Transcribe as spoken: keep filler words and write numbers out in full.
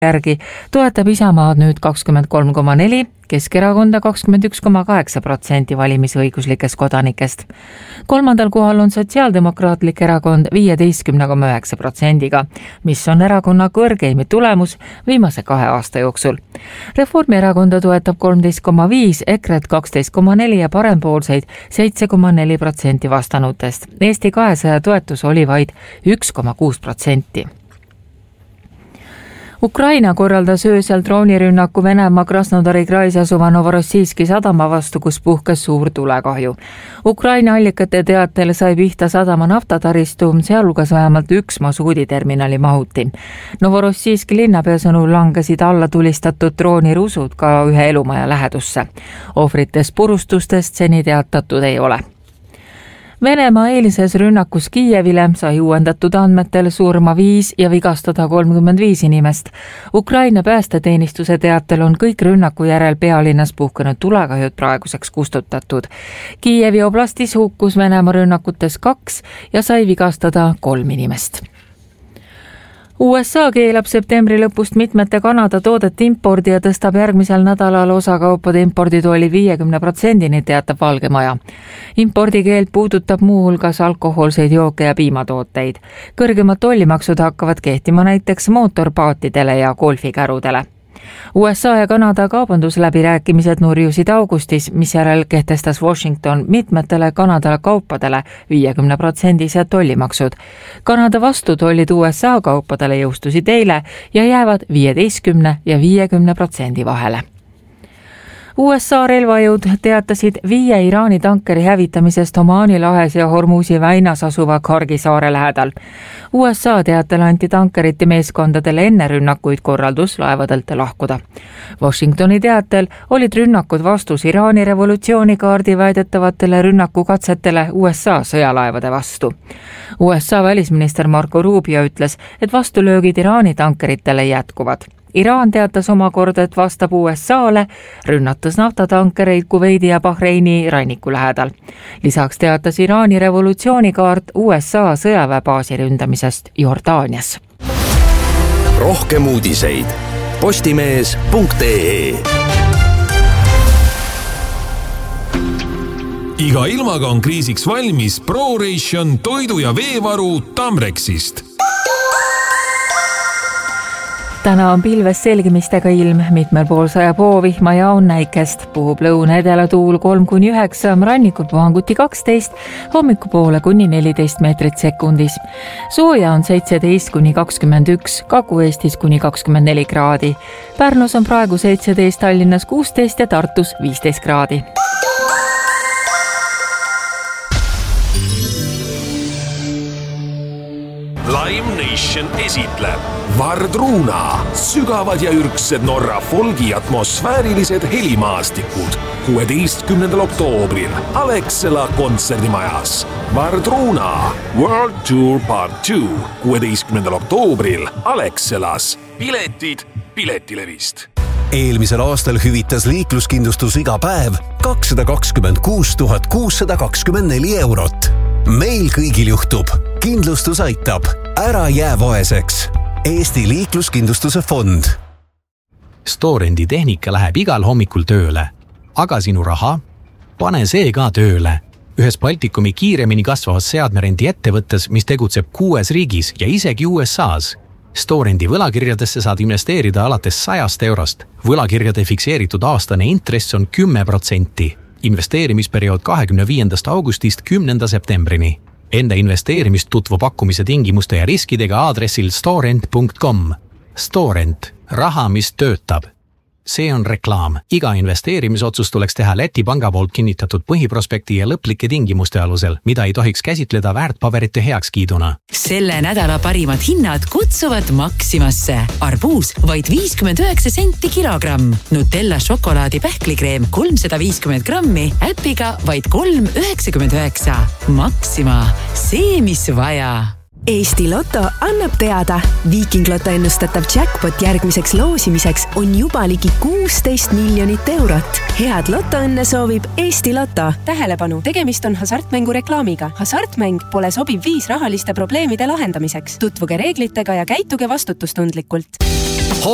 järgi toetab Isamaad nüüd kakskümmend kolm koma neli, Keskerakonda kakskümmend üks koma kaheksa protsenti valimisõiguslikest kodanikest. Kolmandal kohal on Sotsiaaldemokraatlik erakond viieteist koma üheksa protsendiga, mis on erakonna kõrgeim tulemus viimase kahe aasta jooksul. Reformierakonda toetab kolmteist koma viis, EKRE-t kaksteist koma neli ja parempoolseid seitse koma neli protsenti vastanutest. Eesti kahesaja toetus oli vaid üks koma kuus protsenti. Ukraina korraldas öösel droonirünnaku Venemaa Krasnodari krais asuva Novorossijski sadama vastu, kus puhkes suur tulekahju. Ukraina allikate teatel sai pihta sadama naftataristu, sealhulgas vähemalt üks masuuditerminali mahuti. Novorossijski linnapea sõnul langesid alla tulistatud droonirusud ka ühe elumaja lähedusse. Ohvritest purustustest seni teatatud ei ole. Venemaa eilises rünnakus Kiievile sai uuendatud andmetel surma viis ja vigastada kolmkümmend viis inimest. Ukraina päästeteenistuse teatel on kõik rünnaku järel pealinnas puhkenud tulekahjud praeguseks kustutatud. Kiievi oblastis hukkus Venemaa rünnakutes kaks ja sai vigastada kolm inimest. U S A keelab septembri lõpust mitmete Kanada toodet impordi ja tõstab järgmisel nädalal osakaupade imporditooli viiekümne protsendini, teatab Valge Maja. Impordikeeld puudutab muu hulgas alkohoolseid jooke ja piimatooteid. Kõrgemad tollimaksud hakkavad kehtima näiteks mootorpaatidele ja golfikärudele. U S A ja Kanada kaubandusläbirääkimised nurjusid augustis, mis järel kehtestas Washington mitmetele Kanada kaupadele viiekümne protsendised tollimaksud. Kanada vastutollid U S A kaupadele jõustusid eile ja jäävad viieteistkümne ja viiekümne protsendi vahele. U S A relvajõud teatasid viie Iraani tankeri hävitamisest Omaani lahes ja Hormuzi väinas asuva Kargi saare lähedal. U S A teatel anti tankerite meeskondadele enne rünnakuid korraldus laevadelt lahkuda. Washingtoni teatel olid rünnakud vastus Iraani revolutsioonikaardi väidetavatele rünnakukatsetele U S A sõjalaevade vastu. U S A välisminister Marco Rubio ütles, et vastulöögid Iraani tankeritele jätkuvad. Iraan teatas omakorda, et vastab U S A-le, rünnates naftatankereid Kuveidi ja Bahreini ranniku lähedal. Lisaks teatas Iraani revolutsioonikaart U S A sõjaväebaasi ründamisest Jordaanias. Rohkem uudiseid postimees punkt ee. Iga ilmaga on kriisiks valmis ProRation toidu- ja veevaru Tamrexist. Täna on pilves selgimistega ilm, mitmel pool sajab hoovihma ja on näikest. Puhub lõuna-edela tuul kolm kuni üheksa, rannikul puhanguti kaksteist, hommikupoole kuni neliteist meetrit sekundis. Sooja on seitseteist kuni kakskümmend üks, Kagu-Eestis kuni kakskümmend neli kraadi. Pärnus on praegu seitseteist, Tallinnas kuusteist ja Tartus viisteist kraadi. Live Nation esitleb Vardruna, sügavad ja ürgsed Norra folgi atmosfäärilised helimaastikud kuueteistkümnendal oktoobril Alexela kontserdimajas. Vardruna World Tour Part two kuueteistkümnendal oktoobril Alexelas. Piletid Piletilevist. Eelmisel aastal hüvitas liikluskindlustus iga päev kakssada kakskümmend kuus tuhat kuussada kakskümmend neli eurot. Meil kõigil juhtub. Kindlustus aitab. Ära jää vaeseks. Eesti liikluskindlustuse fond. Storendi tehnika läheb igal hommikul tööle. Aga sinu raha? Pane see ka tööle. Ühes Baltikumi kiiremini kasvavas seadmerendi ettevõttes, mis tegutseb kuues riigis ja isegi U S A's. Storendi võlakirjadesse saad investeerida alates sajast eurost. Võlakirjade fikseeritud aastane intress on kümme protsenti. Investeerimisperiood kahekümne viiendast augustist kümnenda septembrini. Enda investeerimist tutvu pakkumise tingimuste ja riskidega aadressil storent punkt com. Storent. Raha, mis töötab. See on reklaam. Iga investeerimisotsus tuleks teha Läti panga poolt kinnitatud põhiprospekti ja lõplike tingimuste alusel, mida ei tohiks käsitleda väärtpaberite heakskiiduna. Selle nädala parimad hinnad kutsuvad Maximasse. Arbuus vaid viiskümmend üheksa senti kilogramm. Nutella šokolaadi pähklikreem kolmsada viiskümmend grammi. Äpiga vaid kolm üheksakümmend üheksa. Maxima. See, mis vaja. Eesti Lotto annab teada. Viiking Lotto ennustatav jackpot järgmiseks loosimiseks on juba ligi kuusteist miljonit eurot. Head lotoõnne soovib Eesti Lotto. Tähelepanu, tegemist on hasartmängu reklaamiga. Hasartmäng pole sobiv viis rahaliste probleemide lahendamiseks. Tutvuge reeglitega ja käituge vastutustundlikult.